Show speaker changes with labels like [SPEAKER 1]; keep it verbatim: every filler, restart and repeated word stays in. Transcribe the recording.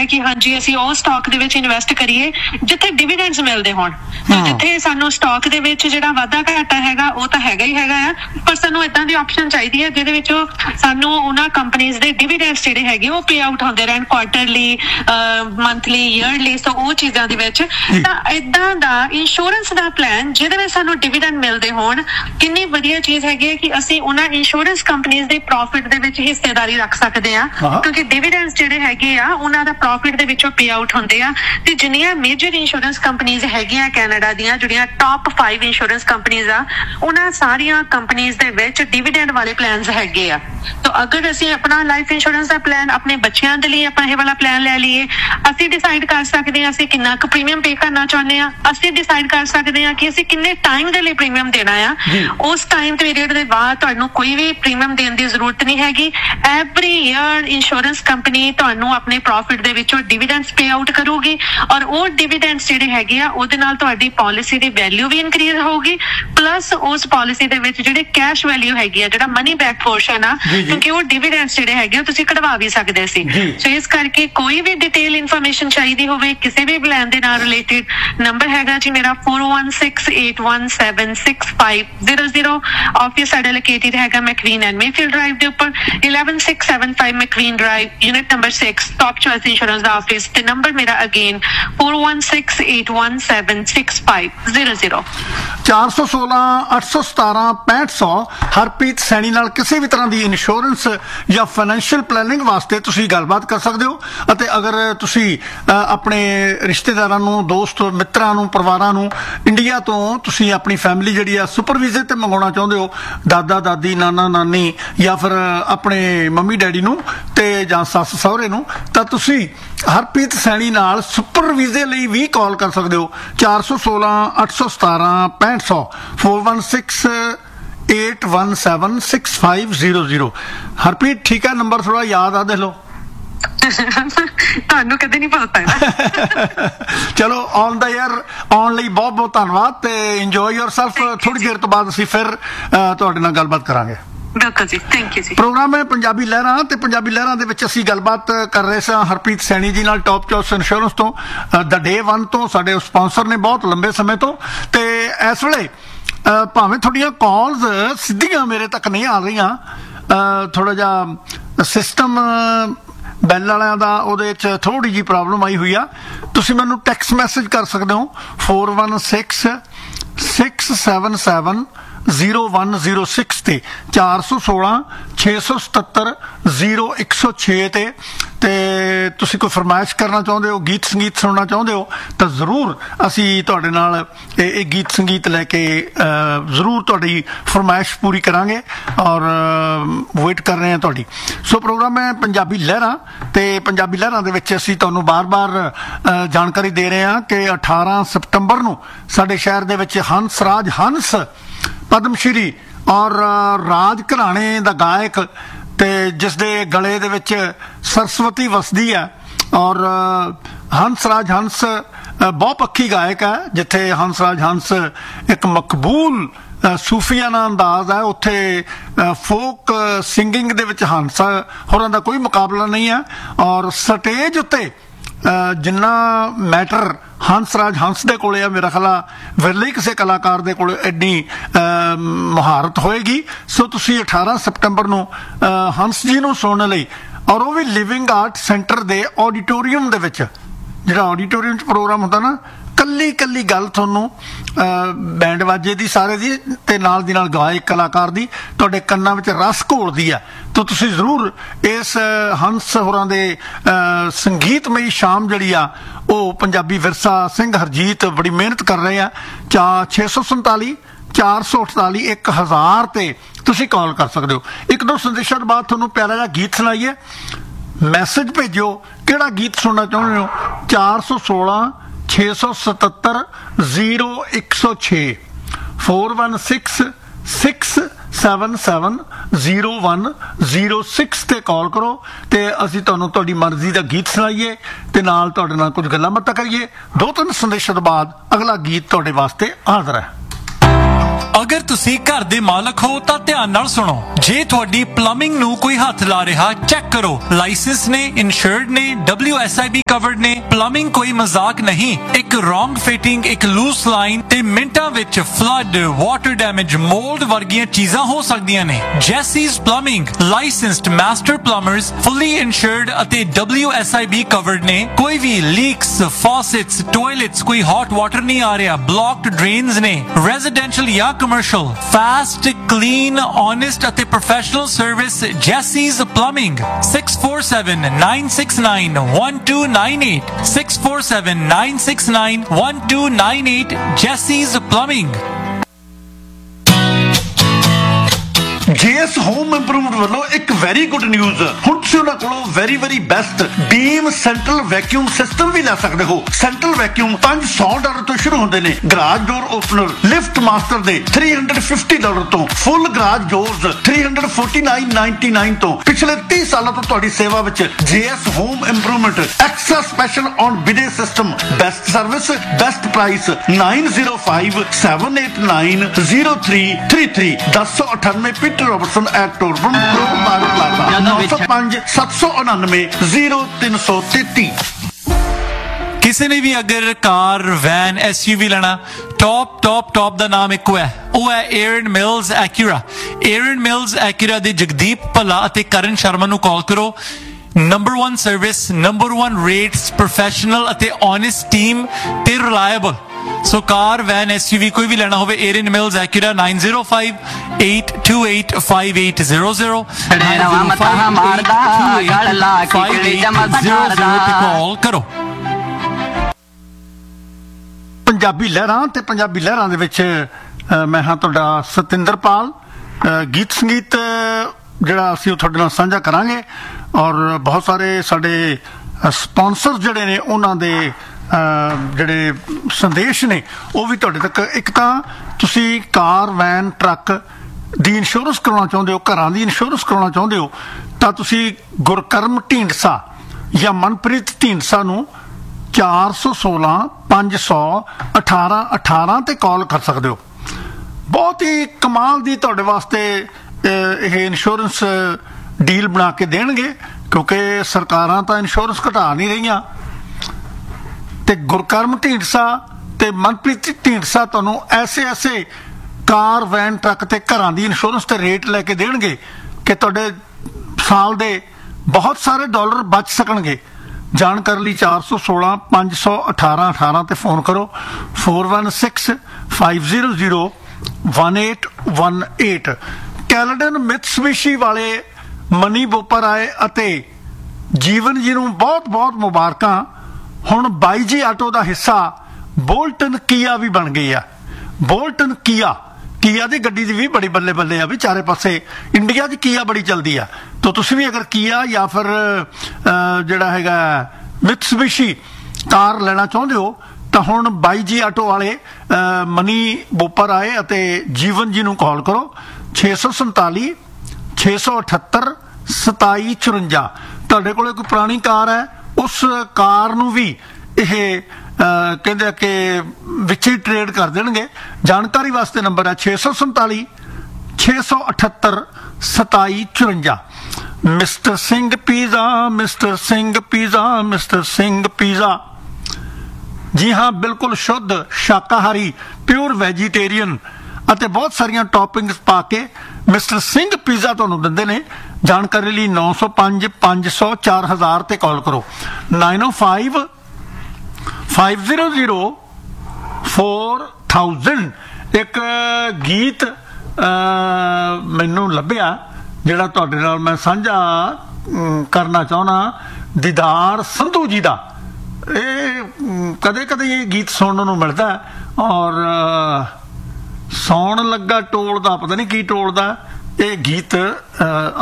[SPEAKER 1] ਹੈ ਕਿ ਹਾਂਜੀ ਅਸੀਂ ਉਹ ਸਟਾਕ ਦੇ ਵਿੱਚ ਇਨਵੈਸਟ ਕਰੀਏ ਜਿੱਥੇ ਡਿਵੀਡੈਂਡਸ ਮਿਲਦੇ ਹੋਣ। ਜਿੱਥੇ ਸਾਨੂੰ ਸਟਾਕ ਦੇ ਵਿੱਚ ਜਿਹੜਾ ਵਾਧਾ ਘਾਟਾ ਹੈਗਾ ਉਹ ਤਾਂ ਹੈਗਾ ਹੀ ਹੈਗਾ ਆ, ਪਰ ਸਾਨੂੰ ਏਦਾਂ ਦੀ ਆਪਸ਼ਨ ਚਾਹੀਦੀ ਹੈ ਜਿਹਦੇ ਵਿੱਚ ਸਾਨੂੰ ਉਹਨਾਂ ਕੰਪਨੀਜ਼ ਦੇ ਡਿਵੀਡੈਂਡਸ ਜਿਹੜੇ ਹੈਗੇ ਉਹ ਪੇ ਆਊਟ ਹੁੰਦੇ ਰਹਿਣ ਕੁਆਰਟਰਲੀ, ਮੰਥਲੀ, ਈਅਰਲੀ। ਸੋ ਉਹ ਚੀਜ਼ਾਂ ਦੇ ਵਿੱਚ ਤਾਂ ਏਦਾਂ ਦਾ ਇੰਸ਼ੋਰੈਂਸ ਦਾ ਪਲਾਨ ਜਿਹਦੇ ਵਿੱਚ ਸਾਨੂੰ ਡਿਵੀਡੈਂਡ ਮਿਲਦੇ ਹੋਣ, ਕਿੰਨੀ ਵਧੀਆ ਚੀਜ਼ ਹੈਗੀ ਹੈ ਕਿ ਅਸੀਂ ਉਹਨਾਂ ਇੰਸ਼ੋਰੈਂਸ ਕੰਪਨੀਜ਼ ਦੇ ਪ੍ਰੋਫਿਟ ਦੇ ਵਿੱਚ ਹਿੱਸੇਦਾਰੀ ਰੱਖ ਸਕਦੇ ਆ, ਕਿਉਂਕਿ ਡਿਵੀਡੈਂਡਸ ਜਿਹੜੇ ਹੈਗੇ ਆ ਉਹਨਾਂ ਦਾ ਪ੍ਰੋਫਿਟ ਦੇ ਵਿੱਚੋਂ ਪੇ ਆਊਟ ਹੁੰਦੇ ਆ। ਤੇ ਜਿੰਨੀਆਂ ਮੇਜਰ ਇੰਸ਼ੋਰੈਂਸ ਕੰਪਨੀਜ਼ ਹੈਗੀਆਂ ਕੈਨੇਡਾ ਦੀਆਂ, ਜਿਹੜੀਆਂ ਟਾਪ ਫਾਈਵ ਇੰਸ਼ੋਰੈਂਸ ਕੰਪਨੀਜ਼ ਆ, ਉਹਨਾਂ ਸਾਰੀਆਂ ਕੰਪਨੀਜ਼ ਦੇ ਵਿੱਚ ਡਿਵੀਡੈਂਡ ਵਾਲੇ ਪਲਾਨਸ ਹੈਗੇ ਆ। ਤਾਂ ਅਗਰ ਅਸੀਂ ਆਪਣਾ ਲਾਈਫ ਇੰਸ਼ੋਰੈਂਸ ਦਾ ਪਲਾਨ ਆਪਣੇ ਬੱਚਿਆਂ ਦੇ ਲਈ ਆਪਾਂ ਇਹ ਵਾਲਾ ਪਲਾਨ ਲੈ ਲਈਏ, ਅਸੀਂ ਡਿਸਾਈਡ ਕਰ ਸਕਦੇ ਹਾਂ ਅਸੀਂ ਕਿੰਨਾ ਕੁ ਪ੍ਰੀਮੀਅਮ ਪੇ ਕਰਨਾ ਚਾਹੁੰਦੇ ਆ। ਅਸੀਂ ਡਿਸਾਈਡ ਕਰ ਸਕਦੇ ਹਾਂ ਕਿ ਅਸੀਂ ਕਿੰਨੇ ਟਾਈਮ ਦੇ ਲਈ ਪ੍ਰੀਮੀਅਮ ਦੇਣਾ ਆ। ਉਸ ਟਾਈਮ ਪੀਰੀਅਡ ਦੇ ਬਾਅਦ ਤੁਹਾਨੂੰ ਕੋਈ ਵੀ ਪ੍ਰੀਮੀਅਮ ਦੇਣ ਦੀ ਜ਼ਰੂਰਤ ਨਹੀਂ ਹੈਗੀ। ਐਵਰੀ ਈਅਰ ਇੰਸ਼ੋਰੈਂਸ ਕੰਪਨੀ ਤੁਹਾਨੂੰ ਆਪਣੇ ਪ੍ਰੋਫਿਟ ਦੇ ਵਿੱਚੋਂ ਡਿਵੀਡੈਂਡਸ ਪੇ ਆਊਟ ਕਰੂਗੀ, ਔਰ ਉਹ ਡਿਵੀਡੈਂਡਸ ਜਿਹੜੇ ਹੈਗੇ ਆ ਉਹਦੇ ਨਾਲ ਤੁਹਾਡੀ ਪਾਲਿਸੀ ਦੀ ਵੈਲਿਊ ਵੀ ਇਨਕਰੀਜ਼ ਹੋਊਗੀ, ਪਲੱਸ ਉਸ ਪਾਲਿਸੀ ਦੇ ਵਿੱਚ ਜਿਹੜੇ ਕੈਸ਼ ਵੈਲਿਊ ਹੈਗੀ ਆ, ਜਿਹੜਾ ਮਨੀ ਬੈਕ ਪੋਰਸ਼ਨ ਆ, ਕਿਉਂਕਿ ਉਹ ਡਿਵੀਡੈਂਡਸ ਜਿਹੜੇ ਹੈਗੇ ਉਹ ਤੁਸੀਂ ਕਢਵਾ ਵੀ ਸਕਦੇ ਸੀ। ਸੋ ਇਸ ਕਰਕੇ ਕੋਈ ਵੀ ਡਿਟੇਲ ਇਨਫੋਰਮੇਸ਼ਨ ਚਾਹੀਦੀ ਹੋਵੇ ਕਿਸੇ ਵੀ ਪਲਾਨ ਦੇ ਨਾਲ ਰਿਲੇਟਿਡ, ਨੰਬਰ ਹੈਗਾ ਜੀ ਮੇਰਾ four one six eight one seven six five zero zero। Office ਸਾਡਾ ਲੋਕੇਟਡ ਹੈਗਾ ਮੈਕਵੀਨ ਐਂਡ ਮੇਫੀਲਡ ਡਰਾਈਵ ਦੇ ਉੱਪਰ, eleven six seven five ਮੈਕਵੀਨ drive, unit number six, top choice insurance ਦਾ ਆਫਿਸ। ਤੇ ਨੰਬਰ ਮੇਰਾ again four one six eight one seven six five zero zero।
[SPEAKER 2] ਚਾਰ ਸੌ ਸੋਲਾਂ ਅੱਠ ਸੌ ਸਤਾਰਾਂ ਪੈਂਹਠ ਸੌ। ਹਰਪ੍ਰੀਤ ਸੈਣੀ ਨਾਲ ਕਿਸੇ ਵੀ ਤਰ੍ਹਾਂ ਦੀ ਇੰਸ਼ੋਰੈਂਸ ਜਾਂ ਫਾਈਨੈਂਸ਼ੀਅਲ ਪਲੈਨਿੰਗ ਵਾਸਤੇ ਤੁਸੀਂ ਗੱਲਬਾਤ ਕਰ ਸਕਦੇ ਹੋ। ਅਤੇ ਅਗਰ ਤੁਸੀਂ ਆਪਣੇ ਰਿਸ਼ਤੇਦਾਰਾਂ ਨੂੰ, ਦੋਸਤ ਮਿੱਤਰਾਂ ਨੂੰ, ਪਰਿਵਾਰਾਂ ਨੂੰ ਇੰਡੀਆ ਤੋਂ ਤੁਸੀਂ ਆਪਣੀ ਫੈਮਿਲੀ ਜਿਹੜੀ ਆ ਸੁਪਰ ਵੀਜ਼ੇ ਤੇ ਮੰਗਵਾਉਣਾ ਚਾਹੁੰਦੇ ਹੋ, ਦਾਦਾ ਦਾਦੀ, ਨਾਨਾ ਨਾਨੀ, ਜਾਂ ਫਿਰ ਆਪਣੇ ਮੰਮੀ ਡੈਡੀ ਨੂੰ ਤੇ ਜਾਂ ਸੱਸ ਸਹੁਰੇ ਨੂੰ, ਤਾਂ ਤੁਸੀਂ ਹਰਪ੍ਰੀਤ ਸੈਣੀ ਨਾਲ ਸੁਪਰ ਵੀਜ਼ੇ ਲਈ ਵੀ ਕਾਲ ਕਰ ਸਕਦੇ ਹੋ। ਚਾਰ ਸੌ ਸੋਲਾਂ ਅੱਠ ਸੌ ਸਤਾਰਾਂ ਪੈਂਹਠ ਸੌ four one six eight one seven six five zero zero। Harpreet ਠੀਕ ਹੈ, ਨੰਬਰ ਥੋੜਾ ਯਾਦ ਆ, ਦੇਖ ਲਓ।
[SPEAKER 1] ਤੁਹਾਨੂੰ ਕਦੇ ਨਹੀਂ ਪਤਾ।
[SPEAKER 2] ਚਲੋ ਆਨ ਦਾ ਏਅਰ ਆਉਣ ਲਈ ਬਹੁਤ ਬਹੁਤ ਧੰਨਵਾਦ ਤੇ ਇੰਜੋਏ ਯੋਰਸੈਲਫ। ਥੋੜੀ ਦੇਰ ਤੋਂ ਬਾਅਦ ਅਸੀਂ ਫਿਰ ਤੁਹਾਡੇ ਨਾਲ ਗੱਲਬਾਤ ਕਰਾਂਗੇ।
[SPEAKER 1] ਬਿਲਕੁਲ ਜੀ, ਥੈਂਕ ਯੂ ਜੀ।
[SPEAKER 2] ਪ੍ਰੋਗਰਾਮ ਹੈ ਪੰਜਾਬੀ ਲਹਿਰਾਂ, ਤੇ ਪੰਜਾਬੀ ਲਹਿਰਾਂ ਦੇ ਵਿੱਚ ਅਸੀਂ ਗੱਲਬਾਤ ਕਰ ਰਹੇ ਸਾਂ ਹਰਪ੍ਰੀਤ ਸੈਣੀ ਜੀ ਨਾਲ, ਟਾਪ ਚੋਇਸ ਇੰਸ਼ੋਰੈਂਸ ਤੋਂ, ਦਾ ਡੇ ਵਨ ਤੋਂ, ਸਾਡੇ ਸਪਾਂਸਰ ਨੇ ਬਹੁਤ ਲੰਬੇ ਸਮੇਂ ਤੋਂ। ਤੇ ਇਸ ਵੇਲੇ ਭਾਵੇਂ ਤੁਹਾਡੀਆਂ ਕਾਲਸ ਸਿੱਧੀਆਂ ਮੇਰੇ ਤੱਕ ਨਹੀਂ ਆ ਰਹੀਆਂ, ਥੋੜਾ ਜਿਹਾ ਸਿਸਟਮ ਬੈਲ ਵਾਲਿਆਂ ਦਾ ਉਹਦੇ 'ਚ ਥੋੜ੍ਹੀ ਜਿਹੀ ਪ੍ਰੋਬਲਮ ਆਈ ਹੋਈ ਆ। ਤੁਸੀਂ ਮੈਨੂੰ ਟੈਕਸਟ ਮੈਸੇਜ ਕਰ ਸਕਦੇ ਹੋ four one six six seven seven zero one zero six ਤੇ ਚਾਰ ਸੌ ਸੋਲਾਂ ਛੇ ਸੌ ਸਤੱਤਰ ਜ਼ੀਰੋ ਇੱਕ ਸੌ ਛੇ ਤੇ। ਤੇ ਤੁਸੀਂ ਕੋਈ ਫਰਮਾਇਸ਼ ਕਰਨਾ ਚਾਹੁੰਦੇ ਹੋ, ਗੀਤ ਸੰਗੀਤ ਸੁਣਨਾ ਚਾਹੁੰਦੇ ਹੋ, ਤਾਂ ਜ਼ਰੂਰ ਅਸੀਂ ਤੁਹਾਡੇ ਨਾਲ ਇਹ ਗੀਤ ਸੰਗੀਤ ਲੈ ਕੇ ਜ਼ਰੂਰ ਤੁਹਾਡੀ ਫਰਮਾਇਸ਼ ਪੂਰੀ ਕਰਾਂਗੇ, ਔਰ ਵੇਟ ਕਰ ਰਹੇ ਹਾਂ ਤੁਹਾਡੀ। ਸੋ ਪ੍ਰੋਗਰਾਮ ਹੈ ਪੰਜਾਬੀ ਲਹਿਰਾਂ, ਤੇ ਪੰਜਾਬੀ ਲਹਿਰਾਂ ਦੇ ਵਿੱਚ ਅਸੀਂ ਤੁਹਾਨੂੰ ਬਾਰ-ਬਾਰ ਜਾਣਕਾਰੀ ਦੇ ਰਹੇ ਹਾਂ ਕਿ ਅਠਾਰਾਂ ਸਤੰਬਰ ਨੂੰ ਸਾਡੇ ਸ਼ਹਿਰ ਦੇ ਵਿੱਚ ਹੰਸ ਰਾਜ ਹੰਸ, ਪਦਮ ਸ਼੍ਰੀ ਔਰ ਰਾਜ ਘਰਾਣੇ ਦਾ ਗਾਇਕ, ਤੇ ਜਿਸ ਦੇ ਗਲੇ ਦੇ ਵਿੱਚ ਸਰਸਵਤੀ ਵਸਦੀ ਹੈ, ਔਰ ਹੰਸ ਰਾਜ ਹੰਸ ਬਹੁਤ ਪੱਖੀ ਗਾਇਕ ਹੈ। ਜਿੱਥੇ ਹੰਸ ਰਾਜ ਹੰਸ ਇੱਕ ਮਕਬੂਲ ਸੂਫੀਆਨਾ ਅੰਦਾਜ਼ ਹੈ, ਉੱਥੇ ਫੋਕ ਸਿੰਗਿੰਗ ਦੇ ਵਿੱਚ ਹੰਸ ਹੋਰਾਂ ਦਾ ਕੋਈ ਮੁਕਾਬਲਾ ਨਹੀਂ ਹੈ। ਔਰ ਸਟੇਜ ਉੱਤੇ ਜਿੰਨਾ ਮੈਟਰ ਹੰਸ ਰਾਜ ਹੰਸ ਦੇ ਕੋਲੇ ਆ, ਮੇਰਾ ਖਿਆਲ ਵਿਰਲੇ ਕਿਸੇ ਕਲਾਕਾਰ ਦੇ ਕੋਲ ਐਡੀ ਮੁਹਾਰਤ ਹੋਏਗੀ। ਸੋ ਤੁਸੀਂ ਅਠਾਰਾਂ ਸਤੰਬਰ ਨੂੰ ਹੰਸ ਜੀ ਨੂੰ ਸੁਣਨ ਲਈ, ਔਰ ਉਹ ਵੀ ਲਿਵਿੰਗ ਆਰਟ ਸੈਂਟਰ ਦੇ ਆਡੀਟੋਰੀਅਮ ਦੇ ਵਿੱਚ, ਜਿਹੜਾ ਆਡੀਟੋਰੀਅਮ 'ਚ ਪ੍ਰੋਗਰਾਮ ਹੁੰਦਾ ਨਾ, ਕੱਲੀ ਕੱਲੀ ਗੱਲ ਤੁਹਾਨੂੰ ਬੈਂਡ ਵਾਜੇ ਦੀ ਸਾਰੇ ਦੀ, ਤੇ ਨਾਲ ਦੀ ਨਾਲ ਗਾਇਕ ਕਲਾਕਾਰ ਦੀ ਤੁਹਾਡੇ ਕੰਨਾਂ ਵਿੱਚ ਰਸ ਘੋਲਦੀ ਆ। ਤਾਂ ਤੁਸੀਂ ਜ਼ਰੂਰ ਇਸ ਹੰਸ ਹੋਰਾਂ ਦੇ ਸੰਗੀਤਮਈ ਸ਼ਾਮ ਜਿਹੜੀ ਆ, ਉਹ ਪੰਜਾਬੀ ਵਿਰਸਾ ਸਿੰਘ ਹਰਜੀਤ ਬੜੀ ਮਿਹਨਤ ਕਰ ਰਹੇ ਆ। ਚਾ ਛੇ ਸੌ ਸੰਤਾਲੀ ਚਾਰ ਸੌ ਅਠਤਾਲੀ ਇੱਕ ਹਜ਼ਾਰ ਤੇ ਤੁਸੀਂ ਕਾਲ ਕਰ ਸਕਦੇ ਹੋ। ਇੱਕ ਦੋ ਸੰਦੇਸ਼ਾਂ ਤੋਂ ਬਾਅਦ ਤੁਹਾਨੂੰ ਪਿਆਰਾ ਜਿਹਾ ਗੀਤ ਸੁਣਾਈਏ। ਮੈਸੇਜ ਭੇਜੋ, ਕਿਹੜਾ ਗੀਤ ਸੁਣਨਾ ਚਾਹੁੰਦੇ ਹੋ। ਚਾਰ ਸੌ ਸੋਲਾਂ ਛੇ ਸੌ ਸਤੱਤਰ ਜ਼ੀਰੋ ਇੱਕ ਸੌ ਛੇ four one six six seven seven zero one zero six ਤੇ ਕਾਲ ਕਰੋ, ਤੇ ਅਸੀਂ ਤੁਹਾਨੂੰ ਤੁਹਾਡੀ ਮਰਜ਼ੀ ਦਾ ਗੀਤ ਸੁਣਾਈਏ ਤੇ ਨਾਲ ਤੁਹਾਡੇ ਨਾਲ ਕੁਝ ਗੱਲਾਂ ਬਾਤਾਂ ਕਰੀਏ। ਦੋ ਤਿੰਨ ਸੰਦੇਸ਼ਾਂ ਤੋਂ ਬਾਅਦ ਅਗਲਾ ਗੀਤ ਤੁਹਾਡੇ ਵਾਸਤੇ ਹਾਜ਼ਰ ਹੈ।
[SPEAKER 3] ਅਗਰ ਤੁਸੀਂ ਘਰ ਦੇ ਮਾਲਕ ਹੋ ਤਾਂ ਧਿਆਨ ਨਾਲ ਸੁਣੋ। ਜੇ ਤੁਹਾਡੀ ਪਲੰਬਿੰਗ ਨੂੰ ਕੋਈ ਹੱਥ ਲਾ ਰਿਹਾ, ਚੈੱਕ ਕਰੋ। ਲਾਇਸੈਂਸ ਨੇ, ਇੰਸ਼ੋਰਡ ਨੇ, W S I B covered ਨੇ। ਪਲੰਬਿੰਗ ਕੋਈ ਮਜ਼ਾਕ ਨਹੀਂ। ਇੱਕ ਰੋਂਗ ਫਿਟਿੰਗ, ਇੱਕ ਲੂਸ ਲਾਈਨ ਤੇ ਮਿੰਟਾਂ ਵਿੱਚ ਫਲੱਡ, ਵਾਟਰ ਡੈਮੇਜ, ਮੋਲਡ ਵਰਗੀਆਂ ਚੀਜ਼ਾਂ ਹੋ ਸਕਦੀਆਂ ਨੇ। ਜੈਸੀਜ਼ ਪਲੰਬਿੰਗ ਲਾਇਸੈਂਸਡ ਮਾਸਟਰ ਪਲੰਬਰਸ, ਫੁੱਲੀ ਇੰਸ਼ੋਰਡ ਅਤੇ W S I B covered ਨੇ। ਕੋਈ ਵੀ ਲੀਕਸ, ਫੌਸੇਟਸ, ਟਾਇਲਟਸ, ਕੋਈ ਹੌਟ ਵਾਟਰ ਨਹੀਂ ਆ ਰਿਹਾ, ਬਲੌਕਡ ਡਰੇਨਸ ਨੇ। ਰੈਜ਼ੀਡੈਂਸ਼ੀਅਲ ਜਾਂ ਕਮਰਸ਼ੀਅਲ, ਫਾਸਟ, ਕਲੀਨ, ਓਨੈਸਟ ਅਤੇ professional service Jaycees plumbing. six four seven nine six nine one two nine eight six four seven nine six nine one two nine eight Jesse's Plumbing।
[SPEAKER 2] GS home improvement ਵੱਲੋਂ ਇੱਕ very good news. ਹੁਣ ਤੁਸੀਂ ਉਹਨਾਂ ਕੋਲੋਂ very very best ਬੀਮ central vacuum system ਵੀ ਲੈ ਸਕਦੇ ਹੋ। Central vacuum ਪੰਜ ਸੌ ਡਾਲਰ ਤੋਂ ਸ਼ੁਰੂ ਹੁੰਦੇ ਨੇ। ਗਰਾਜ ਡੋਰ ਓਪਨਰ ਲਿਫਟ ਮਾਸਟਰ ਦੇ ਤਿੰਨ ਸੌ ਪਚਾਸ ਡਾਲਰ ਤੋਂ, ਫੁੱਲ ਗਰਾਜ ਡੋਰਸ ਤਿੰਨ ਸੌ ਉਨਤਾਲੀ ਨਿਨਆਨਵੇਂ ਤੋਂ। ਪਿਛਲੇ ਤੀਹ ਸਾਲਾਂ ਤੋਂ ਤੁਹਾਡੀ ਸੇਵਾ ਵਿੱਚ GS home improvement. Extra special on ਬਿਡੇ system, best service, best price. nine zero five seven eight nine zero three three three ਦਸ ਸੌ ਅਠਾਨਵੇਂ ਪੀਟਰ ਰੋਬਰਟਸਨ ਐਕਟੋਰ ਬ੍ਰੂਮ ਬਾਗ ਪਲਾਜ਼ਾ ਨੌ ਸੌ ਪੰਜ ਸੱਤ ਸੌ ਉਨਾਨਵੇਂ ਜ਼ੀਰੋ ਤਿੰਨ ਸੌ ਤੇਤੀ।
[SPEAKER 3] ਕਿਸੇ ਨੇ ਵੀ ਅਗਰ ਕਾਰ, ਵੈਨ, ਐਸ ਯੂ ਵੀ ਲੈਣਾ, ਟੌਪ ਟੌਪ ਟੌਪ ਦਾ ਨਾਮ ਇੱਕੋ ਹੈ, ਉਹ ਹੈ ਏਰਨ ਮਿਲਸ ਐਕਿਊਰਾ। ਏਰਨ ਮਿਲਸ ਐਕਿਊਰਾ ਦੇ ਜਗਦੀਪ ਭੱਲਾ ਅਤੇ ਕਰਨ ਸ਼ਰਮਾ ਨੂੰ ਕਾਲ ਕਰੋ। Number one service, number one rates, professional ਅਤੇ ਓਨੈਸਟ ਟੀਮ ਤੇ reliable. So car, van, S you ਵੀ ਕੋਈ ਵੀ ਲੈਣਾ ਹੋਵੇ, ਏਰਨ mills ਐਕਿਊਰਾ nine zero five eight two eight five eight zero zero ਕਾਲ ਕਰੋ।
[SPEAKER 2] ਪੰਜਾਬੀ ਲਹਿਰਾਂ ਤੇ ਪੰਜਾਬੀ ਲਹਿਰਾਂ ਦੇ ਵਿੱਚ ਮੈਂ ਹਾਂ ਤੁਹਾਡਾ ਸਤਿੰਦਰਪਾਲ। ਗੀਤ ਸੰਗੀਤ ਜਿਹੜਾ ਅਸੀਂ ਉਹ ਤੁਹਾਡੇ ਨਾਲ ਸਾਂਝਾ ਕਰਾਂਗੇ, ਔਰ ਬਹੁਤ ਸਾਰੇ ਸਾਡੇ ਸਪਾਂਸਰ ਜਿਹੜੇ ਨੇ ਉਹਨਾਂ ਦੇ ਜਿਹੜੇ ਸੰਦੇਸ਼ ਨੇ ਉਹ ਵੀ ਤੁਹਾਡੇ ਤੱਕ। ਇੱਕ ਤਾਂ ਤੁਸੀਂ ਕਾਰ, ਵੈਨ, ਟਰੱਕ ਦੀ ਇੰਸ਼ੋਰੈਂਸ ਕਰਾਉਣਾ ਚਾਹੁੰਦੇ ਹੋ, ਘਰਾਂ ਦੀ ਇੰਸ਼ੋਰੈਂਸ ਕਰਾਉਣਾ ਚਾਹੁੰਦੇ ਹੋ, ਤਾਂ ਤੁਸੀਂ ਗੁਰਕਰਮ ਢੀਂਡਸਾ ਜਾਂ ਮਨਪ੍ਰੀਤ ਢੀਂਡਸਾ ਨੂੰ ਚਾਰ ਸੌ ਸੋਲਾਂ ਪੰਜ ਸੌ ਅਠਾਰਾਂ ਅਠਾਰਾਂ ਤੇ ਕਾਲ ਕਰ ਸਕਦੇ ਹੋ। ਬਹੁਤ ਹੀ ਕਮਾਲ ਦੀ ਤੁਹਾਡੇ ਵਾਸਤੇ ਇਹ ਇੰਸ਼ੋਰੈਂਸ ਡੀਲ ਬਣਾ ਕੇ ਦੇਣਗੇ, ਕਿਉਂਕਿ ਸਰਕਾਰਾਂ ਤਾਂ ਇੰਸ਼ੋਰੈਂਸ ਘਟਾ ਨਹੀਂ ਰਹੀਆਂ। ਤੇ ਗੁਰਕਰਮ ਢੀਂਡਸਾ ਤੇ ਮਨਪ੍ਰੀਤ ਢੀਂਡਸਾ ਤੁਹਾਨੂੰ ਐਸੇ ਐਸੇ ਕਾਰ, ਵੈਨ, ਟਰੱਕ ਤੇ ਘਰਾਂ ਦੀ ਇੰਸ਼ੋਰੈਂਸ ਤੇ ਰੇਟ ਲੈ ਕੇ ਦੇਣਗੇ ਕਿ ਤੁਹਾਡੇ ਸਾਲ ਦੇ ਬਹੁਤ ਸਾਰੇ ਡਾਲਰ ਬਚ ਸਕਣਗੇ। ਜਾਣਕਾਰੀ ਲਈ ਚਾਰ ਸੌ ਸੋਲਾਂ ਪੰਜ ਸੌ ਅਠਾਰਾਂ ਅਠਾਰਾਂ ਤੇ ਫੋਨ ਕਰੋ। four one six five zero zero one eight one eight। Caledon ਮਿਤਸੂਬਿਸ਼ੀ ਵਾਲੇ ਮਨੀ ਬੋਪਰ ਆਏ ਅਤੇ ਜੀਵਨ ਜੀ ਨੂੰ ਬਹੁਤ ਬਹੁਤ ਮੁਬਾਰਕਾਂ। ਹੁਣ ਬਾਈ ਜੀ ਆਟੋ ਦਾ ਹਿੱਸਾ ਬੋਲਟਨ ਕੀਆ ਵੀ ਬਣ ਗਈ ਆ। ਬੋਲਟਨ ਕੀਆ ਕੀਆ ਦੀ ਗੱਡੀ ਦੀ ਵੀ ਬੜੀ ਬੱਲੇ ਬੱਲੇ ਆ ਵੀ ਚਾਰੇ ਪਾਸੇ। ਇੰਡੀਆ 'ਚ ਕੀਆ ਬੜੀ ਚੱਲਦੀ ਆ, ਤਾਂ ਤੁਸੀਂ ਵੀ ਅਗਰ ਕੀਆ ਜਾਂ ਫਿਰ ਜਿਹੜਾ ਹੈਗਾ ਮਿਤਸੂਬਿਸ਼ੀ ਕਾਰ ਲੈਣਾ ਚਾਹੁੰਦੇ ਹੋ ਤਾਂ ਹੁਣ ਬਾਈ ਜੀ ਆਟੋ ਵਾਲੇ ਮਨੀ ਬੋਪਰ ਆਏ ਅਤੇ ਜੀਵਨ ਜੀ ਨੂੰ ਕਾਲ ਕਰੋ। ਛੇ ਸੌ ਸੰਤਾਲੀ ਛੇ ਸੌ ਅਠੱਤਰ ਸਤਾਈ ਚੁਰੰਜਾ। ਤੁਹਾਡੇ ਕੋਲੇ ਕੋਈ ਪੁਰਾਣੀ ਕਾਰ ਹੈ, ਉਸ ਕਾਰ ਨੂੰ ਵੀ ਇਹ ਕਹਿੰਦੇ ਕਿ ਵਿੱਚ ਹੀ ਟਰੇਡ ਕਰ ਦੇਣਗੇ। ਜਾਣਕਾਰੀ ਵਾਸਤੇ ਨੰਬਰ ਹੈ ਛੇ ਸੌ ਸੰਤਾਲੀ ਛੇ ਸੌ ਅਠੱਤਰ ਸਤਾਈ ਚੁਰੰਜਾ। Mister Singh pizza, mister Singh pizza, mister Singh pizza. ਜੀ ਹਾਂ, ਬਿਲਕੁਲ ਸ਼ੁੱਧ ਸ਼ਾਕਾਹਾਰੀ, ਪਿਓਰ ਵੈਜੀਟੇਰੀਅਨ ਅਤੇ ਬਹੁਤ ਸਾਰੀਆਂ ਟੌਪਿੰਗਸ ਪਾ ਕੇ ਮਿਸਟਰ ਸਿੰਘ ਪੀਜ਼ਾ ਤੁਹਾਨੂੰ ਦਿੰਦੇ ਨੇ। ਜਾਣਕਾਰੀ ਲਈ ਨੌ ਸੌ ਪੰਜ ਪੰਜ ਸੌ ਚਾਰ ਹਜ਼ਾਰ ਤੇ ਕਾਲ ਕਰੋ। nine oh five five zero zero four thousand। ਇੱਕ ਗੀਤ ਮੈਨੂੰ ਲੱਭਿਆ ਜਿਹੜਾ ਤੁਹਾਡੇ ਨਾਲ ਮੈਂ ਸਾਂਝਾ ਕਰਨਾ ਚਾਹੁੰਦਾ, ਦੀਦਾਰ ਸੰਧੂ ਜੀ ਦਾ। ਇਹ ਕਦੇ ਕਦੇ ਇਹ ਗੀਤ ਸੁਣਨ ਨੂੰ ਮਿਲਦਾ ਔਰ ਸੌਣ ਲੱਗਾ ਟੋਲ ਦਾ, ਪਤਾ ਨਹੀਂ ਕੀ ਟੋਲ ਦਾ ਇਹ ਗੀਤ